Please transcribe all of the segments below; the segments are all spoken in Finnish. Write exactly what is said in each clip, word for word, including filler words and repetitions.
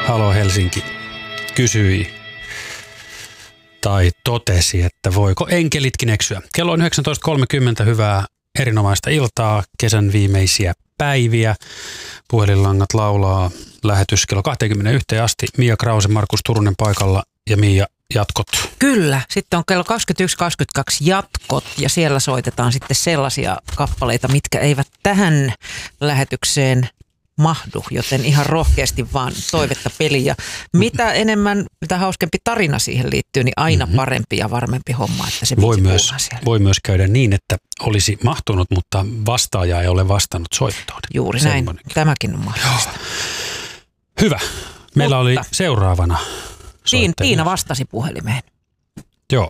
Halo Helsinki kysyi tai totesi, että voiko enkelitkin eksyä. Kello on yhdeksäntoista kolmekymmentä, hyvää erinomaista iltaa, kesän viimeisiä päiviä. Puhelinlangat laulaa, lähetys kello kaksikymmentäyksi asti. Mia Krause, Markus Turunen paikalla ja Mia, jatkot. Kyllä, sitten on kello kaksikymmentäyksi kaksikymmentäkaksi jatkot ja siellä soitetaan sitten sellaisia kappaleita, mitkä eivät tähän lähetykseen mahdu, joten ihan rohkeasti vaan toivetta peliä. Mitä enemmän, mitä hauskempi tarina siihen liittyy, niin aina parempi ja varmempi homma, että se voi myös, voi myös käydä niin, että olisi mahtunut, mutta vastaaja ei ole vastannut soittoon. Juuri näin, tämäkin on mahdollista. Joo. Hyvä. Meillä mutta oli seuraavana Tiin, Tiina vastasi puhelimeen. Joo.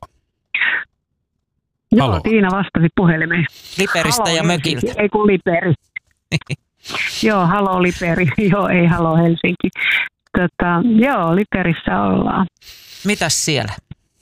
Joo, Tiina vastasi puhelimeen. Liperistä halo, ja mökiltä. Ei kun Liperi. Joo, halo Liperi. Joo, ei halo Helsinki. Tota, joo, Liperissä ollaan. Mitäs siellä?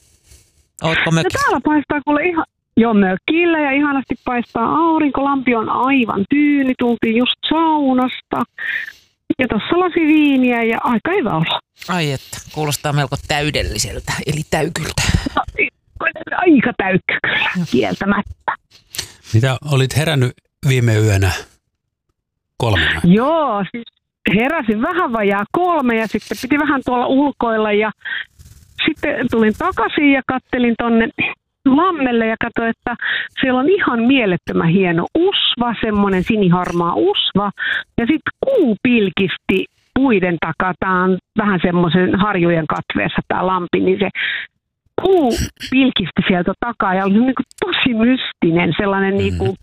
Ootko mökillä? No täällä paistaa kuule ihan, joo mökillä ja ihanasti paistaa aurinko. Lampi on aivan tyyni, tultiin just saunasta. Ja tuossa lasi viiniä ja aika hyvä olo. Ai että, kuulostaa melko täydelliseltä, eli täykyltä. No, aika täykkä kyllä, kieltämättä. Mitä olit herännyt viime yönä? Kolmena. Joo, siis heräsin vähän vajaa kolme ja sitten piti vähän tuolla ulkoilla ja sitten tulin takaisin ja kattelin tonne lammelle ja katsoin, että siellä on ihan mielettömän hieno usva, semmoinen siniharmaa usva ja sitten kuu pilkisti puiden takaa. Tämä on vähän semmoisen harjujen katveessa tämä lampi, niin se kuu pilkisti sieltä takaa ja oli niin kuin tosi mystinen sellainen mm. niin kuin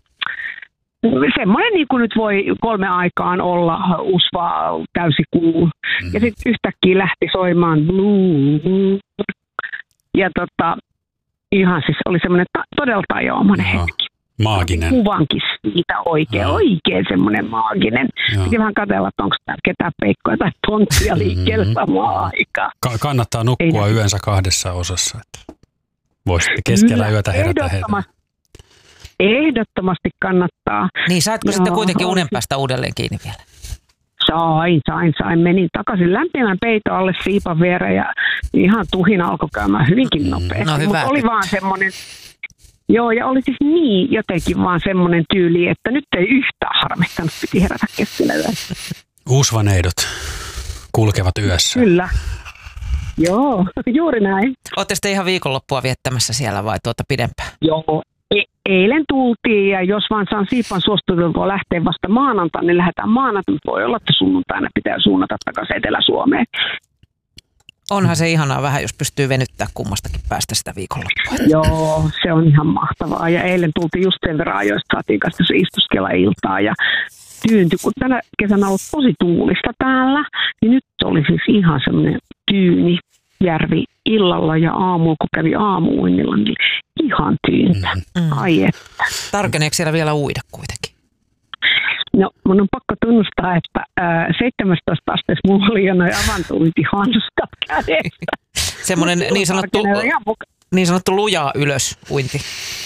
semmoinen niin kuin nyt voi kolme aikaan olla usva täysikuu. Mm. Ja sitten yhtäkkiä lähti soimaan blue, blue. Ja tota, ihan siis oli semmoinen ta- todella tajoamainen hetki. Maaginen. Kuvankin siitä oikein, no. oikein semmoinen maaginen. Piti vähän katsella, että onko täällä ketään peikkoja tai tonttia liikkeellä mm-hmm. samaan aikaan. Ka- kannattaa nukkua Ei yönsä kahdessa osassa. Että voisitte keskellä Kyllä, yötä herätä heitä. Ehdottomasti kannattaa. Niin, saitko sitten kuitenkin unen päästä uudelleen kiinni vielä? Sain, sain, sain. Menin takaisin lämpimän peiton alle siipan viereen ja ihan tuhina alkoi käymään hyvinkin nopeasti. No hyvä. Mutta oli vaan semmoinen, joo ja oli siis niin jotenkin vaan semmoinen tyyli, että nyt ei yhtään harmittanut, piti herätä keskellä yössä. Uusvaneidot kulkevat yössä. Kyllä. Joo, juuri näin. Ootte sitten ihan viikonloppua viettämässä siellä vai tuota pidempään? Joo. Eilen tultiin ja jos vaan saan siipan suostuttelua lähteä vasta maanantaina, niin lähdetään maanantaina. Voi olla, että sunnuntaina pitää suunnata takaisin Etelä-Suomeen. Onhan se ihanaa vähän, jos pystyy venyttämään kummastakin päästä sitä viikonloppua. Joo, se on ihan mahtavaa. Ja eilen tultiin just sen verran ajoista, saatiin kanssa istuskella iltaa ja tyyntyi. Kun tänä kesänä on ollut tosi tuulista täällä, niin nyt oli siis ihan semmoinen tyyni järvi illalla ja aamulla, kun kävi aamuuinnilla, niin ihan tyyntä. Mm. Ai että. Tarkeneeko siellä vielä uida kuitenkin? No, mun on pakko tunnustaa, että äh, seitsemäntoista asteessa mulla oli jo noin avantointihanskat kädessä. Semmoinen niin sanottu, niin sanottu lujaa ylös uinti.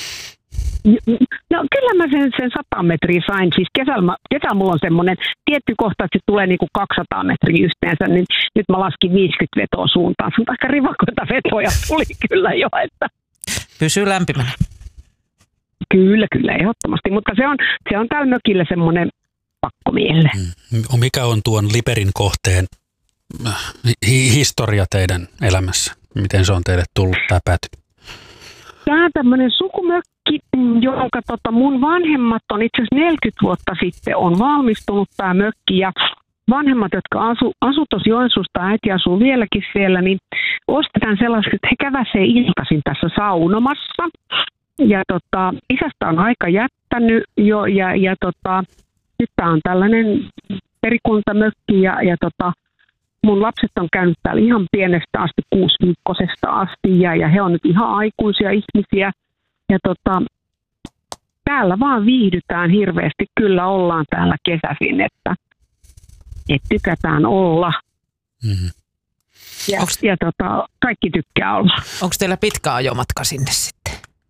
No kyllä mä sen, sen sata metriä sain. Siis kesällä, kesällä mulla on semmoinen tietty kohta, että se tulee niinku kaksisataa metriä yhteensä, niin nyt mä laskin viisikymmentä vetoa suuntaan. Mutta aika rivakoita vetoja tuli kyllä jo. Että pysyy lämpimänä. Kyllä, kyllä, ehdottomasti. Mutta se on, se on täällä mökillä semmoinen pakkomielle. Mm. Mikä on tuon Liperin kohteen hi- historia teidän elämässä? Miten se on teille tullut tämä pääty? Tämä on tämmöinen sukumökki, jonka tota mun vanhemmat on itse asiassa neljäkymmentä vuotta sitten on valmistunut tämä mökki. Ja vanhemmat, jotka asu, asu tuossa Joensuusta, äiti asuu vieläkin siellä, niin ostetaan sellaiset, että he käväsee iltaisin tässä saunomassa. Ja tota, isästä on aika jättänyt jo, ja, ja tota, nyt tämä on tällainen perikuntamökki, ja, ja tota, mun lapset on käynyt täällä ihan pienestä asti, kuusiviikkosesta asti, ja, ja he on nyt ihan aikuisia ihmisiä. Ja tota, täällä vaan viihdytään hirveästi, kyllä ollaan täällä kesäisin, että, että tykätään olla. Mm-hmm. Ja, Onks, ja tota, kaikki tykkää olla. Onko teillä pitkä ajomatka sinne sitten?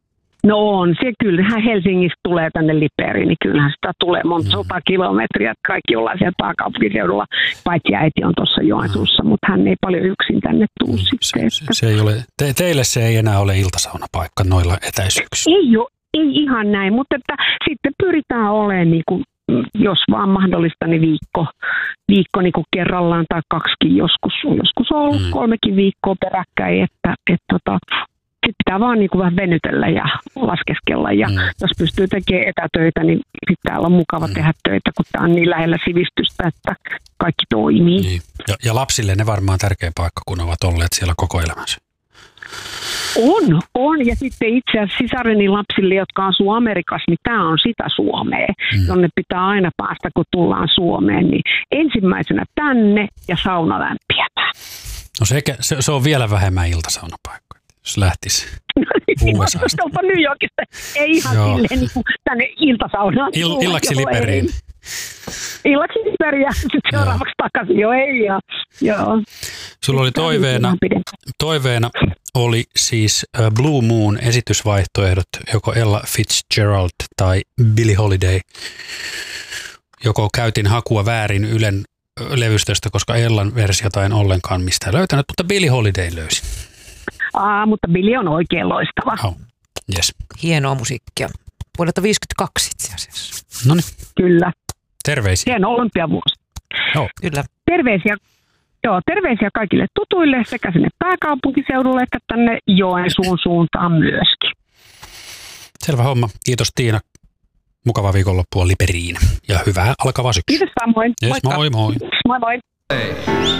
No on, se kyllähän Helsingistä tulee tänne Liperiin, niin kyllähän sitä tulee monta mm. sata kilometriä, että kaikki ollaan siellä pääkaupunkiseudulla, paitsi äiti on tuossa Joensuussa, mutta hän ei paljon yksin tänne tule mm. sitten. Se, se ei ole, te, teille se ei enää ole iltasaunapaikka noilla etäisyyksillä. Ei ole, ei ihan näin, mutta että sitten pyritään olemaan, niin kuin, jos vaan mahdollista, niin viikko, viikko niin kuin kerrallaan tai kaksikin joskus. Joskus on ollut mm. kolmekin viikkoa peräkkäin, että, että, että sitten pitää vaan niin kuin vähän venytellä ja laskeskella. Ja mm. jos pystyy tekemään etätöitä, niin pitää olla mukava mm. tehdä töitä, kun tämä on niin lähellä sivistystä, että kaikki toimii. Niin. Ja, ja lapsille ne varmaan tärkeä paikka, kun ovat olleet siellä koko elämänsä. On, on. Ja sitten itse asiassa sisareni lapsille, jotka asuu Amerikassa, niin tämä on sitä Suomea, mm. jonne pitää aina päästä, kun tullaan Suomeen. Niin ensimmäisenä tänne ja sauna lämpiämään. No se, se, se on vielä vähemmän iltasaunapaikkoja, jos lähtisi U S A:sta. Onpa New Yorkista. Ei ihan Joo. silleen niin kuin tänne iltasaunaan. Il, illaksi Liperiin. Illaksi Liperiin ja sitten seuraavaksi takaisin. Joo, ei. Ja, joo. Sulla oli toiveena, toiveena oli siis Blue Moon esitysvaihtoehdot, joko Ella Fitzgerald tai Billie Holiday. Joko käytin hakua väärin Ylen levystöstä, koska Ellan versiota en ollenkaan mistään löytänyt, mutta Billie Holiday löysin. Aa, mutta Billie on oikein loistava. Oh, yes. Hienoa musiikkia. Vuodelta viisikymmentäkaksi itse asiassa. Noniin. Kyllä. Terveisiä. Hieno olympiavuosi. Joo. Kyllä. Terveisiä. Joo, terveisiä kaikille tutuille sekä sinne pääkaupunkiseudulle että tänne Joensuun suuntaan myöskin. Selvä homma. Kiitos Tiina. Mukavaa viikonloppua Liperiin ja hyvää alkavaa syksyä. Kiitos samoin. Yes, moi moi. Moi moi.